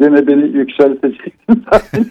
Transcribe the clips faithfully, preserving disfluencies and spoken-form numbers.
Gene beni yükselteceksin.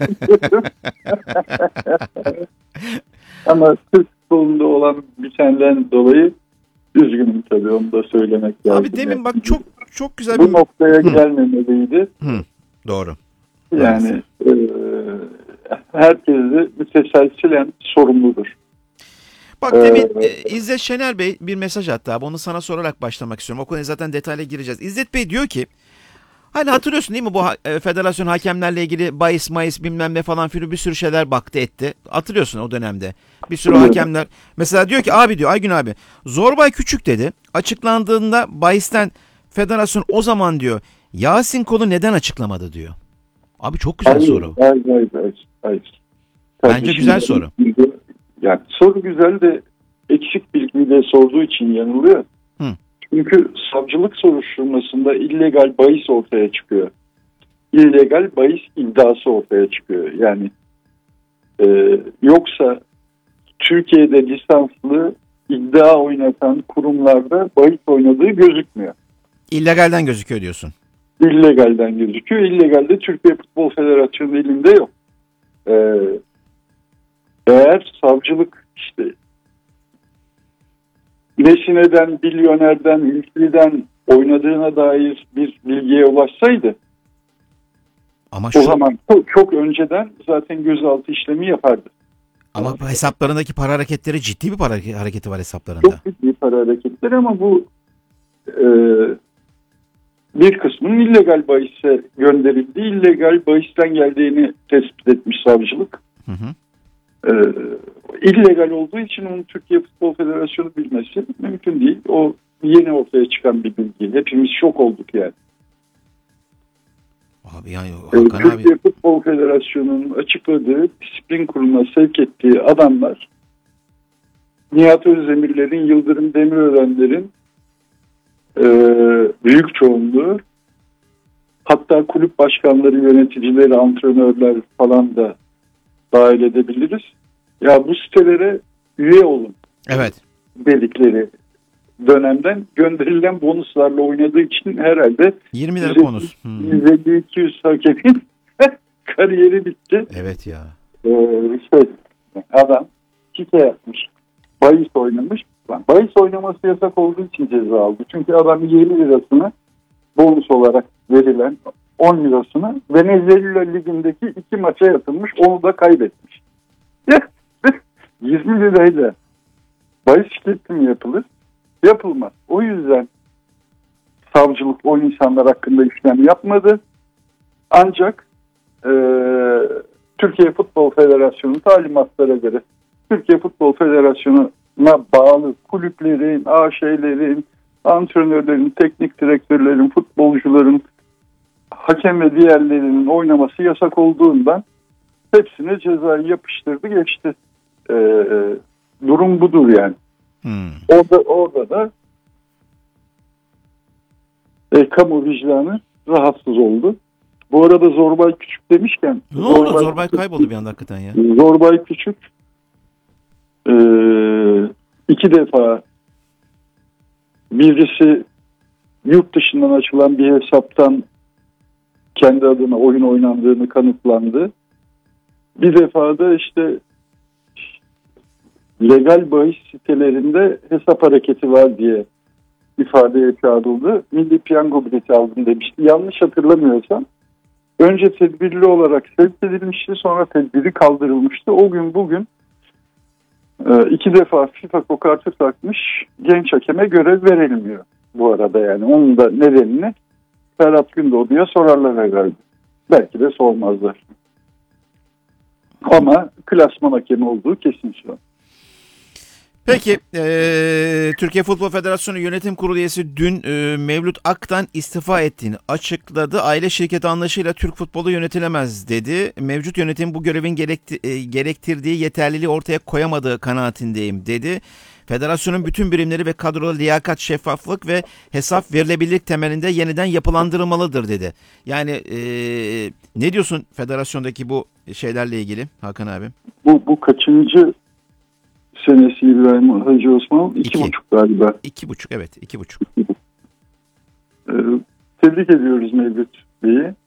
Ama Türk futbolunda olan bitenden dolayı üzgünüm tabii, onu da söylemek lazım. Abi demin bak çok çok güzel bu bir... noktaya Hı. gelmemeliydi. Hı. Doğru. Yani e, herkesi müteselsilen sorumludur. Bak demin e, İzzet Şener Bey bir mesaj attı abi. Onu sana sorarak başlamak istiyorum. O konuya zaten detaylı gireceğiz. İzzet Bey diyor ki, hani hatırlıyorsun değil mi bu e, federasyon hakemlerle ilgili bahis mayıs bilmem ne falan filan bir sürü şeyler baktı etti. Hatırlıyorsun o dönemde. Bir sürü hakemler. Mesela diyor ki abi diyor Aygün abi Zorbay Küçük dedi. Açıklandığında bahisten federasyon o zaman diyor Yasin Kol'u neden açıklamadı diyor. Abi çok güzel hayır, soru. Hayır hayır hayır. hayır. Bence güzel soru. Yani soru güzel de eksik bilgiyle sorduğu için yanılıyor. Hı. Çünkü savcılık soruşturmasında illegal bahis ortaya çıkıyor. İllegal bahis iddiası ortaya çıkıyor. Yani e, yoksa Türkiye'de lisanslı iddia oynatan kurumlarda bahis oynadığı gözükmüyor. İllegalden gözüküyor diyorsun. İllegalden gözüküyor. İllegalde Türkiye Futbol Federasyonu elinde yok. Ee, eğer savcılık işte Nesine'den, Bilyoner'den, Ülkü'den oynadığına dair bir bilgiye ulaşsaydı ama o şu... zaman çok, çok önceden zaten gözaltı işlemi yapardı. Ama hesaplarındaki para hareketleri ciddi bir para hareketi var hesaplarında. Çok ciddi para hareketleri ama bu e, bir kısmının illegal bahise gönderildiği, illegal bahisten geldiğini tespit etmiş savcılık. Hı hı. Ee, illegal olduğu için onu Türkiye Futbol Federasyonu bilmesi mümkün değil. O yeni ortaya çıkan bir bilgi. Hepimiz şok olduk yani. Abi yani ee, Hakan Türkiye abi... Futbol Federasyonu'nun açıkladığı disiplin kuruluna sevk ettiği adamlar Nihat Özdemirler'in, Yıldırım Demirörenler'in e, büyük çoğunluğu, hatta kulüp başkanları, yöneticileri, antrenörler falan da dahil edebiliriz. Ya bu sitelere üye olun. Evet. Dedikleri dönemden gönderilen bonuslarla oynadığı için herhalde yirmi lira bonus. yüz elli iki yüz hakemin kariyeri bitti. Evet ya. Ee, işte adam şike yapmış. Bahis oynamış. Bahis oynaması yasak olduğu için ceza aldı. Çünkü adam yirmi lirasını bonus olarak verilen on lirasını Venezuela Ligi'ndeki iki maça yatırmış. Onu da kaybetmiş. yirmi lirayla bahis şirketi mi yapılır? Yapılmaz. O yüzden savcılık o insanlar hakkında işlem yapmadı. Ancak e, Türkiye Futbol Federasyonu talimatlara göre Türkiye Futbol Federasyonu'na bağlı kulüplerin, A Ş'lerin, antrenörlerin, teknik direktörlerin, futbolcuların, hakem ve diğerlerinin oynaması yasak olduğundan hepsine cezayı yapıştırdı geçti. Ee, durum budur yani. Hmm. Orada orada da e, kamu vicdanı rahatsız oldu. Bu arada Zorbay Küçük demişken ne oldu? Zorbay, Zorbay kayboldu bir anda hakikaten ya. Zorbay Küçük e, iki defa birisi yurt dışından açılan bir hesaptan kendi adına oyun oynandığını kanıtlandı. Bir defa da işte legal bahis sitelerinde hesap hareketi var diye ifadeye çağrıldı. Milli piyango bileti aldım demişti. Yanlış hatırlamıyorsam önce tedbirli olarak sevk edilmişti, sonra tedbiri kaldırılmıştı. O gün bugün iki defa FIFA kokartı takmış genç hakeme görev verilmiyor bu arada yani. Onun da nedenini Ferhat Gündoğdu'ya sorarlar herhalde. Belki de sormazlar. Ama klasman hakemi olduğu kesin şu an. Peki e, Türkiye Futbol Federasyonu Yönetim Kurulu üyesi dün e, Mevlüt Ak'tan istifa ettiğini açıkladı. Aile şirketi anlayışıyla Türk futbolu yönetilemez dedi. Mevcut yönetim bu görevin gerekti, e, gerektirdiği yeterliliği ortaya koyamadığı kanaatindeyim dedi. Federasyonun bütün birimleri ve kadroda liyakat, şeffaflık ve hesap verilebilirlik temelinde yeniden yapılandırılmalıdır dedi. Yani e, ne diyorsun federasyondaki bu şeylerle ilgili Hakan abi? Bu, bu kaçıncı senesi İbrahim Hacı Osman? İki, iki buçuk galiba. İki buçuk evet iki buçuk. Ee, tebrik ediyoruz Mevlüt Bey'i.